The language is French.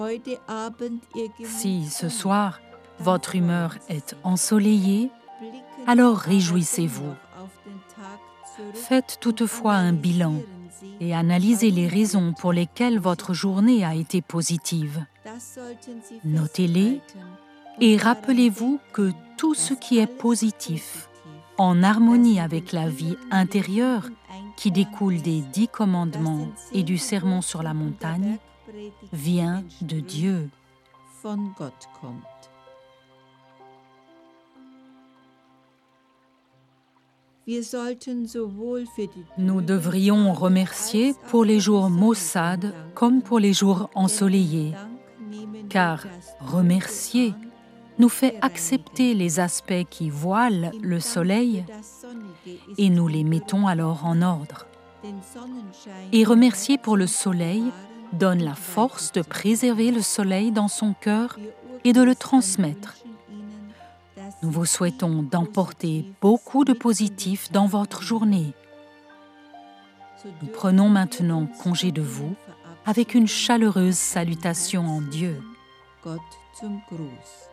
Si ce soir, votre humeur est ensoleillée, alors réjouissez-vous. Faites toutefois un bilan et analysez les raisons pour lesquelles votre journée a été positive. Notez-les et rappelez-vous que tout ce qui est positif, en harmonie avec la vie intérieure qui découle des 10 commandements et du sermon sur la montagne, vient de Dieu. Nous devrions remercier pour les jours maussades comme pour les jours ensoleillés, car remercier nous fait accepter les aspects qui voilent le soleil et nous les mettons alors en ordre. Et remercier pour le soleil donne la force de préserver le soleil dans son cœur et de le transmettre. Nous vous souhaitons d'emporter beaucoup de positif dans votre journée. Nous prenons maintenant congé de vous avec une chaleureuse salutation en Dieu. Gott zum Gruß.